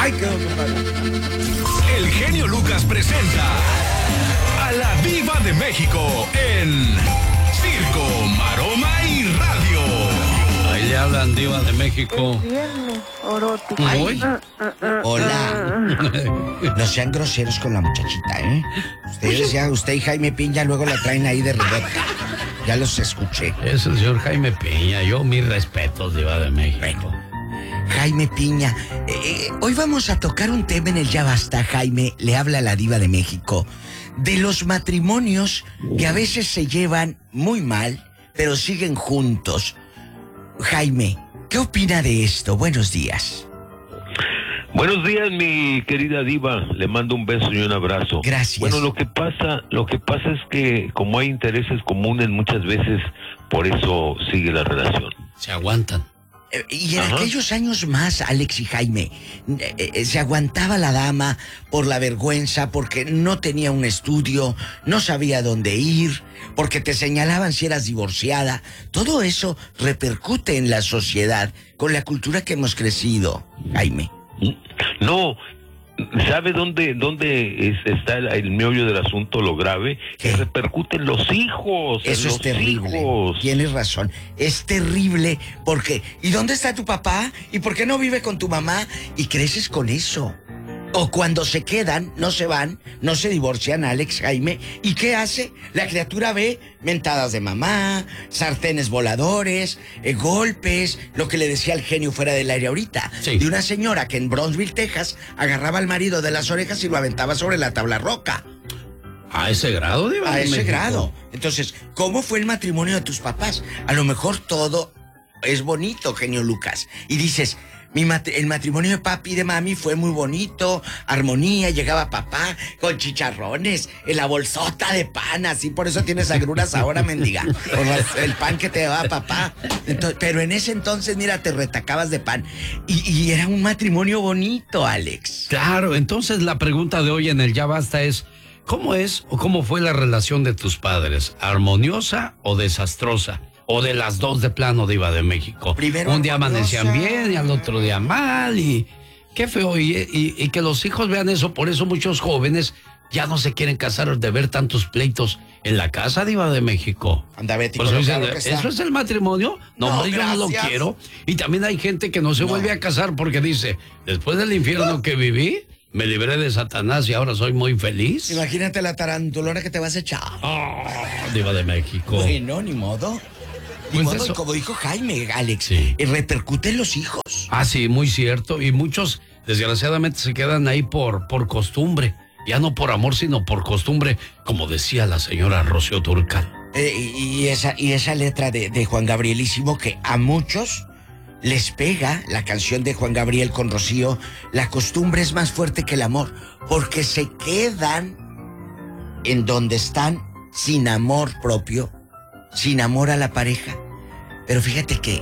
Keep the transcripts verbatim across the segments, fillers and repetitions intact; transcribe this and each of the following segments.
Ay, qué compadre. El genio Lucas presenta a la Diva de México en Circo, Maroma y Radio. Ahí le hablan, Diva de México. Viernes erótico. Ay. Hola. No sean groseros con la muchachita, ¿eh? Ustedes ya, usted y Jaime Piña luego la traen ahí de rebote. Ya los escuché. Es el señor Jaime Piña. Yo mis respetos, Diva de México. Jaime Piña, eh, hoy vamos a tocar un tema en el Ya Basta, Jaime, le habla la Diva de México, de los matrimonios que a veces se llevan muy mal, pero siguen juntos. Jaime, ¿qué opina de esto? Buenos días. Buenos días, mi querida Diva. Le mando un beso y un abrazo. Gracias. Bueno, lo que pasa, lo que pasa es que como hay intereses comunes muchas veces, por eso sigue la relación. Se aguantan. Eh, y en Ajá. aquellos años más, Alex y Jaime, eh, eh, se aguantaba la dama por la vergüenza, porque no tenía un estudio, no sabía dónde ir, porque te señalaban si eras divorciada. Todo eso repercute en la sociedad con la cultura que hemos crecido, Jaime. No, ¿sabe dónde dónde es, está el, el meollo del asunto, lo grave? ¿Qué? Que repercute en los hijos. Eso en es los terrible. hijos. Tienes razón. Es terrible porque ¿y dónde está tu papá? ¿Y por qué no vive con tu mamá? Y creces con eso. O cuando se quedan, no se van, no se divorcian, Alex, Jaime. ¿Y qué hace? La criatura ve mentadas de mamá, sartenes voladores, eh, golpes, lo que le decía el genio fuera del aire ahorita. Sí. De una señora que en Brownsville, Texas, agarraba al marido de las orejas y lo aventaba sobre la tabla roca. ¿A ese grado, Diva A de ese México? grado. Entonces, ¿cómo fue el matrimonio de tus papás? A lo mejor todo es bonito, genio Lucas. Y dices, mi mat- el matrimonio de papi y de mami fue muy bonito, armonía, llegaba papá con chicharrones, en la bolsota de pan, así por eso tienes agruras ahora, mendiga, por las- el pan que te daba papá. Entonces, pero en ese entonces, mira, te retacabas de pan. Y, y era un matrimonio bonito, Alex. Claro, entonces la pregunta de hoy en el Ya Basta es, ¿cómo es o cómo fue la relación de tus padres? ¿Armoniosa o desastrosa? O de las dos de plano, Diva de México. Primero un día armoniosa. amanecían bien y al otro día mal y qué feo. Y, y, y que los hijos vean eso, por eso muchos jóvenes ya no se quieren casar de ver tantos pleitos en la casa, Diva de México. Anda, Betty, Por eso pero dicen, claro que está. ¿eso es el matrimonio? No, No, hombre, yo no lo gracias. quiero. Y también hay gente que no se No. vuelve a casar porque dice, después del infierno que viví, me libré de Satanás y ahora soy muy feliz. Imagínate la tarantulona que te vas a echar. Oh, Diva de México. Bueno, ni modo. Ni Pues modo, eso. y como dijo Jaime, Alex, Sí. eh, repercute en los hijos. Ah, sí, muy cierto. Y muchos, desgraciadamente, se quedan ahí por, por costumbre. Ya no por amor, sino por costumbre, como decía la señora Rocío Dúrcal. Eh, y, y esa, y esa letra de, de Juan Gabrielísimo que a muchos les pega, la canción de Juan Gabriel con Rocío, la costumbre es más fuerte que el amor, porque se quedan en donde están sin amor propio, sin amor a la pareja. Pero fíjate que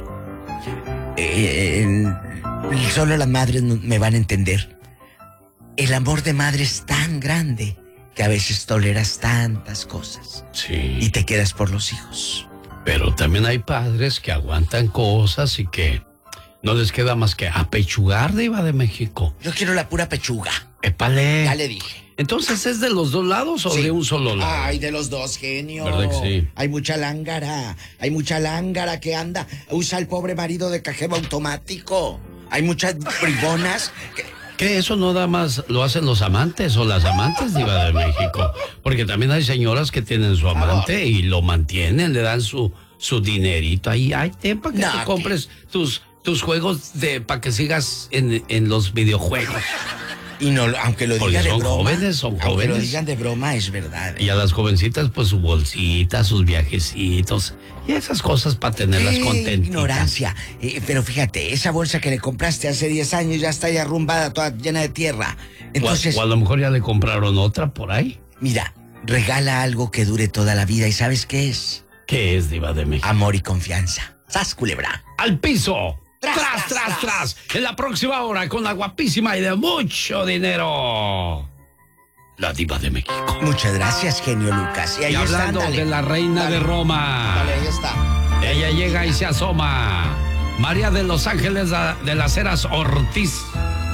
eh, en- solo las madres no- me van a entender. El amor de madre es tan grande que a veces toleras tantas cosas y Sí. te quedas por los hijos. Pero también hay padres que aguantan cosas y que no les queda más que apechugar, Diva de México. Yo quiero la pura pechuga. Épale. Ya le dije. Entonces, ¿es de los dos lados o Sí. de un solo lado? Ay, de los dos, genio. ¿Verdad que sí? Hay mucha lángara. Hay mucha lángara que anda. Usa el pobre marido de cajero automático. Hay muchas bribonas que... ¿Qué? ¿Eso no da más lo hacen los amantes o las amantes, Diva de México? Porque también hay señoras que tienen su amante y lo mantienen, le dan su, su dinerito ahí. Ay, ten para que No, te ¿qué? compres tus, tus juegos de para que sigas en, en los videojuegos. Y no, aunque lo Porque digan de son broma. jóvenes, son Aunque lo jóvenes. digan de broma, es verdad. Y a las jovencitas, pues su bolsita, sus viajecitos y esas cosas para tenerlas ¡Qué contentitas. ignorancia! Eh, pero fíjate, esa bolsa que le compraste hace diez años ya está ya arrumbada, toda llena de tierra. Entonces, o, a, o a lo mejor ya le compraron otra por ahí. mira, regala algo que dure toda la vida. ¿Y sabes qué es? ¿Qué es, Diva de México? Amor y confianza. ¡Sas, culebra! ¡Al piso! Tras, ¡Tras, tras, tras, tras! tras! En la próxima hora, con la guapísima y de mucho dinero, la Diva de México. Muchas gracias, genio Lucas. Y ahí Y está, hablando ándale. de la reina Dale. de Roma, Dale, ahí está. ella llega y se asoma. María de Los Ángeles de las Heras Ortiz.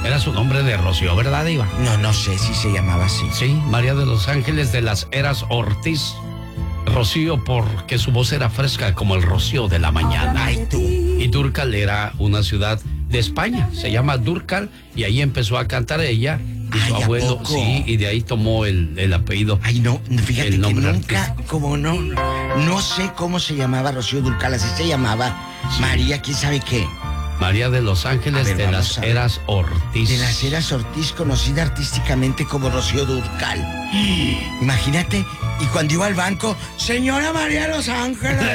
Era su nombre de Rocío, ¿verdad, Diva? No, no sé si se llamaba así. Sí, María de los Ángeles de las Heras Ortiz. Rocío porque su voz era fresca como el rocío de la mañana. Ay, tú. Y Dúrcal era una ciudad de España, se llama Dúrcal, y ahí empezó a cantar ella y su Ay, ¿a abuelo, poco? sí, y de ahí tomó el, el apellido. Ay, no, fíjate El que nombre nunca, artístico. como no, no sé cómo se llamaba Rocío Dúrcal, así se llamaba María, quién sabe qué. María de los Ángeles A ver, de vamos las a ver. Heras Ortiz. De las Heras Ortiz, conocida artísticamente como Rocío Dúrcal. Imagínate, y cuando iba al banco, señora María de los Ángeles.